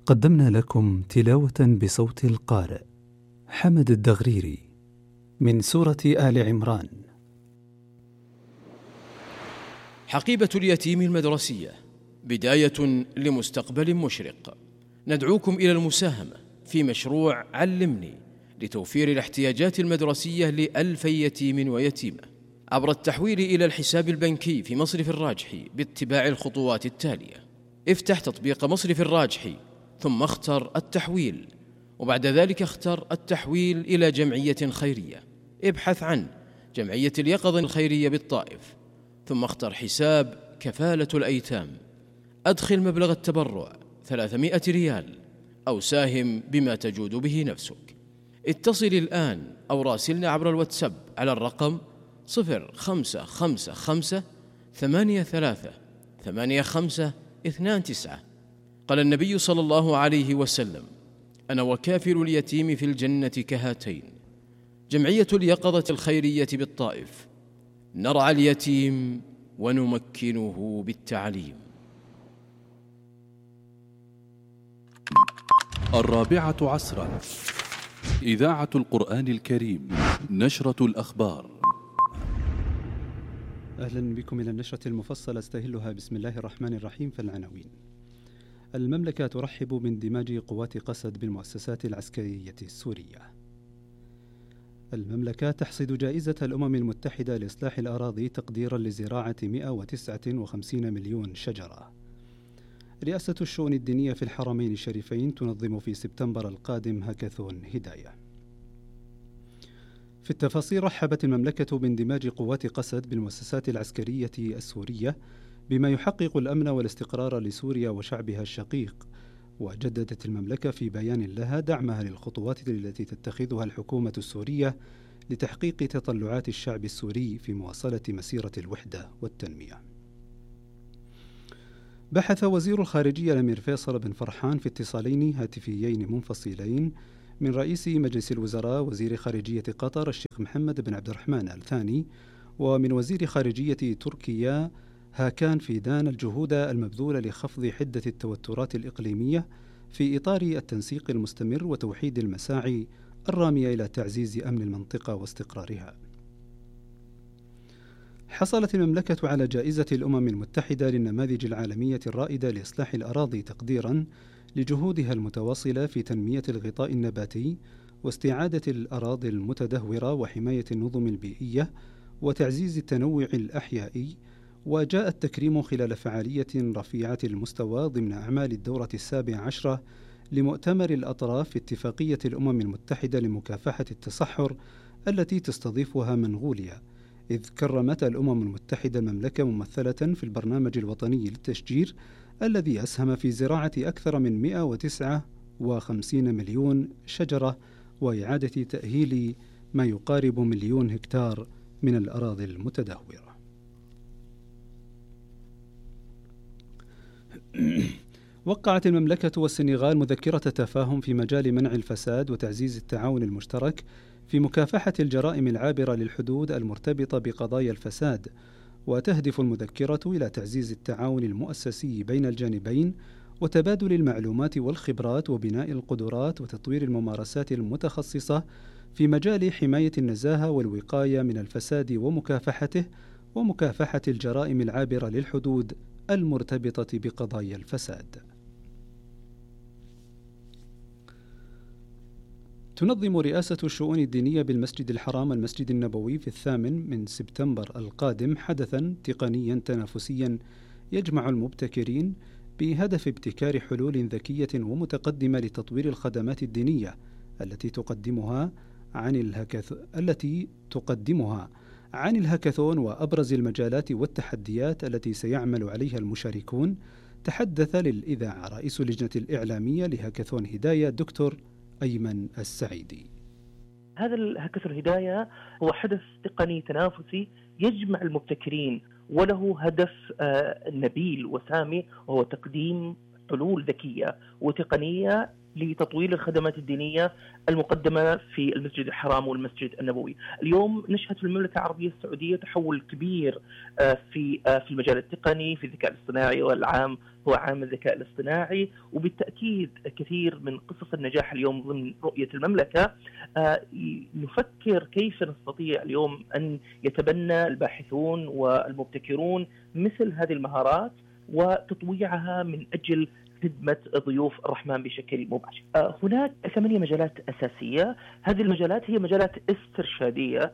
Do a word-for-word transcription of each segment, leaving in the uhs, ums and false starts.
قدمنا لكم تلاوة بصوت القارئ حمد الدغريري من سورة آل عمران. حقيبة اليتيم المدرسية، بداية لمستقبل مشرق. ندعوكم إلى المساهمة في مشروع علمني لتوفير الاحتياجات المدرسية لألفي يتيم ويتيمة عبر التحويل إلى الحساب البنكي في مصرف الراجحي باتباع الخطوات التالية. افتح تطبيق مصرف الراجحي ثم اختر التحويل، وبعد ذلك اختر التحويل إلى جمعية خيرية. ابحث عن جمعية اليقظة الخيرية بالطائف، ثم اختر حساب كفالة الأيتام. أدخل مبلغ التبرع ثلاثمائة ريال أو ساهم بما تجود به نفسك. اتصل الآن أو راسلنا عبر الواتساب على الرقم صفر خمسة خمسة خمسة ثمانية ثلاثة ثمانية خمسة اثنان تسعة. قال النبي صلى الله عليه وسلم: أنا وكافل اليتيم في الجنة كهاتين. جمعية اليقظة الخيرية بالطائف، نرعى اليتيم ونمكنه بالتعليم. الرابعة عصرا، إذاعة القرآن الكريم، نشرة الأخبار. أهلا بكم إلى النشرة المفصلة استهلها بسم الله الرحمن الرحيم. فالعناوين: المملكة ترحب باندماج قوات قسد بالمؤسسات العسكرية السورية. المملكة تحصد جائزة الأمم المتحدة لإصلاح الأراضي تقديرا لزراعة مئة وتسعة وخمسين مليون شجرة. رئاسة الشؤون الدينية في الحرمين الشريفين تنظم في سبتمبر القادم هاكاثون هداية. في التفاصيل: رحبت المملكة باندماج قوات قسد بالمؤسسات العسكرية السورية بما يحقق الأمن والاستقرار لسوريا وشعبها الشقيق. وجددت المملكة في بيان لها دعمها للخطوات التي تتخذها الحكومة السورية لتحقيق تطلعات الشعب السوري في مواصلة مسيرة الوحدة والتنمية. بحث وزير الخارجية الأمير فيصل بن فرحان في اتصالين هاتفيين منفصلين من رئيس مجلس الوزراء وزير خارجية قطر الشيخ محمد بن عبد الرحمن آل ثاني ومن وزير خارجية تركيا هاكان فيدان الجهود المبذولة لخفض حدة التوترات الإقليمية في إطار التنسيق المستمر وتوحيد المساعي الرامية إلى تعزيز أمن المنطقة واستقرارها. حصلت المملكة على جائزة الأمم المتحدة للنماذج العالمية الرائدة لإصلاح الأراضي تقديرا لجهودها المتواصلة في تنمية الغطاء النباتي واستعادة الأراضي المتدهورة وحماية النظم البيئية وتعزيز التنوع الأحيائي. وجاء التكريم خلال فعالية رفيعة المستوى ضمن أعمال الدورة السابعة عشرة لمؤتمر الأطراف في اتفاقية الأمم المتحدة لمكافحة التصحر التي تستضيفها منغوليا، إذ كرمت الأمم المتحدة المملكة ممثلة في البرنامج الوطني للتشجير الذي أسهم في زراعة أكثر من مئة وتسعة وخمسين مليون شجرة وإعادة تأهيل ما يقارب مليون هكتار من الأراضي المتدهورة. وقعت المملكة والسنغال مذكرة تفاهم في مجال منع الفساد وتعزيز التعاون المشترك في مكافحة الجرائم العابرة للحدود المرتبطة بقضايا الفساد. وتهدف المذكرة إلى تعزيز التعاون المؤسسي بين الجانبين وتبادل المعلومات والخبرات وبناء القدرات وتطوير الممارسات المتخصصة في مجال حماية النزاهة والوقاية من الفساد ومكافحته ومكافحة الجرائم العابرة للحدود المرتبطة بقضايا الفساد. تنظم رئاسة الشؤون الدينية بالمسجد الحرام المسجد النبوي في الثامن من سبتمبر القادم حدثا تقنيا تنافسيا يجمع المبتكرين بهدف ابتكار حلول ذكية ومتقدمة لتطوير الخدمات الدينية التي تقدمها عن الهكاث... التي تقدمها عن الهاكاثون وأبرز المجالات والتحديات التي سيعمل عليها المشاركون. تحدث للإذاعة رئيس اللجنة الإعلامية لهاكاثون هداية دكتور أيمن السعيدي. هذا الهاكاثون هداية هو حدث تقني تنافسي يجمع المبتكرين وله هدف نبيل وسامي، وهو تقديم حلول ذكية وتقنية لتطوير الخدمات الدينية المقدمة في المسجد الحرام والمسجد النبوي. اليوم نشهد في المملكة العربية السعودية تحول كبير في في المجال التقني، في الذكاء الاصطناعي، والعام هو عام الذكاء الاصطناعي، وبالتأكيد كثير من قصص النجاح اليوم ضمن رؤية المملكة نفكر كيف نستطيع اليوم أن يتبنى الباحثون والمبتكرون مثل هذه المهارات وتطويعها من أجل خدمة ضيوف الرحمن بشكل مباشر. هناك ثمانية مجالات أساسية، هذه المجالات هي مجالات استرشادية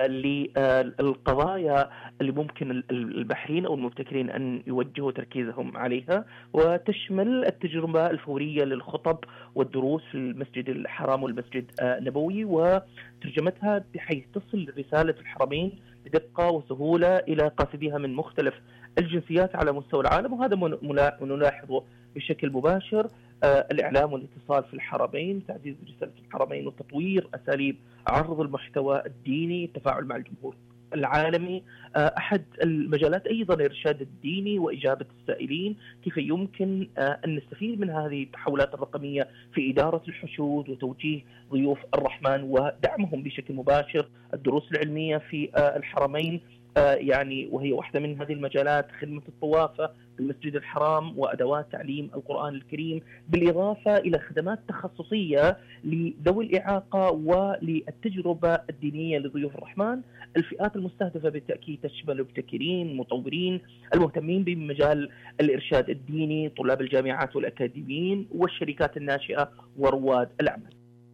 للقضايا اللي ممكن الباحثين أو المبتكرين أن يوجهوا تركيزهم عليها، وتشمل التجربة الفورية للخطب والدروس في المسجد الحرام والمسجد النبوي وترجمتها بحيث تصل رسالة الحرمين بدقة وسهولة إلى قاصديها من مختلف الجنسيات على مستوى العالم. وهذا نلاحظه بشكل مباشر آه الإعلام والاتصال في الحرمين، تعزيز رسالة الحرمين وتطوير أساليب عرض المحتوى الديني، التفاعل مع الجمهور العالمي. آه أحد المجالات أيضا الإرشاد الديني وإجابة السائلين، كيف يمكن آه أن نستفيد من هذه التحولات الرقمية في إدارة الحشود وتوجيه ضيوف الرحمن ودعمهم بشكل مباشر. الدروس العلمية في آه الحرمين آه يعني وهي واحدة من هذه المجالات، خدمة الطوافة في المسجد الحرام وأدوات تعليم القرآن الكريم، بالإضافة إلى خدمات تخصصية لذوي الإعاقة وللتجربة الدينية لضيوف الرحمن. الفئات المستهدفة بالتأكيد تشمل مبتكرين، مطورين، المهتمين بمجال الإرشاد الديني، طلاب الجامعات والأكاديميين، والشركات الناشئة ورواد الأعمال.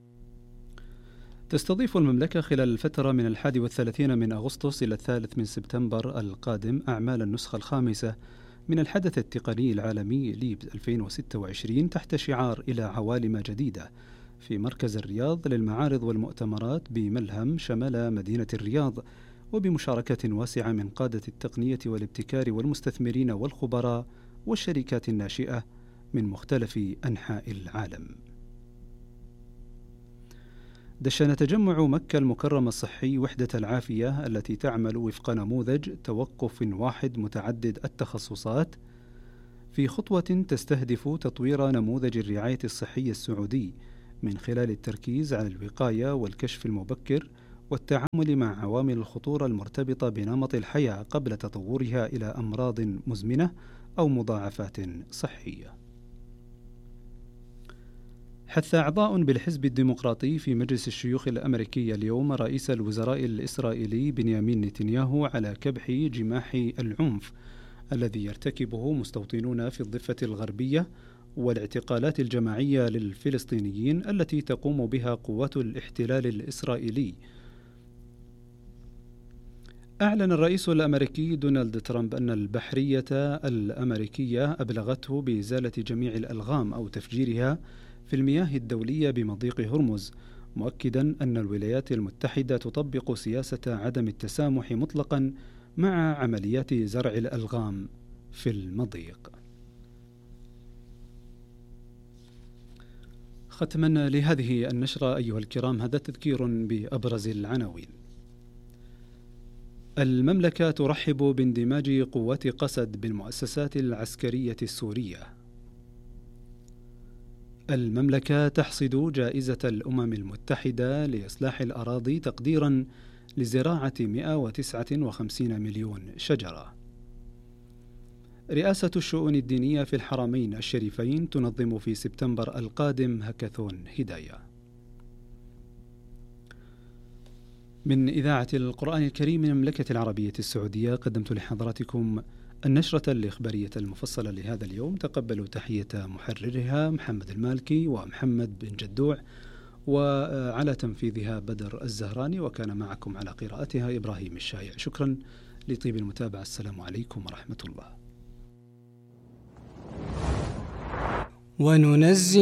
تستضيف المملكة خلال الفترة من الحادي والثلاثين من أغسطس إلى الثالث من سبتمبر القادم أعمال النسخة الخامسة من الحدث التقني العالمي ليب ألفين وستة وعشرين تحت شعار إلى عوالم جديدة في مركز الرياض للمعارض والمؤتمرات بملهم شمال مدينة الرياض، وبمشاركة واسعة من قادة التقنية والابتكار والمستثمرين والخبراء والشركات الناشئة من مختلف أنحاء العالم. دشن تجمع مكة المكرمة الصحي وحدة العافية التي تعمل وفق نموذج توقف واحد متعدد التخصصات في خطوة تستهدف تطوير نموذج الرعاية الصحية السعودي من خلال التركيز على الوقاية والكشف المبكر والتعامل مع عوامل الخطورة المرتبطة بنمط الحياة قبل تطورها إلى أمراض مزمنة أو مضاعفات صحية. حث أعضاء بالحزب الديمقراطي في مجلس الشيوخ الأمريكي اليوم رئيس الوزراء الإسرائيلي بنيامين نتنياهو على كبح جماح العنف الذي يرتكبه مستوطنون في الضفة الغربية والاعتقالات الجماعية للفلسطينيين التي تقوم بها قوات الاحتلال الإسرائيلي. أعلن الرئيس الأمريكي دونالد ترامب أن البحرية الأمريكية أبلغته بإزالة جميع الألغام أو تفجيرها في المياه الدولية بمضيق هرمز، مؤكدا أن الولايات المتحدة تطبق سياسة عدم التسامح مطلقا مع عمليات زرع الألغام في المضيق. ختما لهذه النشرة أيها الكرام، هذا تذكير بأبرز العناوين. المملكة ترحب باندماج قوات قسد بالمؤسسات العسكرية السورية. المملكة تحصد جائزة الأمم المتحدة لإصلاح الأراضي تقديرا لزراعة مئة وتسعة وخمسين مليون شجرة. رئاسة الشؤون الدينية في الحرمين الشريفين تنظم في سبتمبر القادم هاكاثون هداية. من إذاعة القرآن الكريم من المملكة العربية السعودية قدمت لحضراتكم النشرة الإخبارية المفصلة لهذا اليوم. تقبلوا تحية محررها محمد المالكي ومحمد بن جدوع، وعلى تنفيذها بدر الزهراني، وكان معكم على قراءتها إبراهيم الشايع. شكرا لطيب المتابعة. السلام عليكم ورحمة الله. وننزل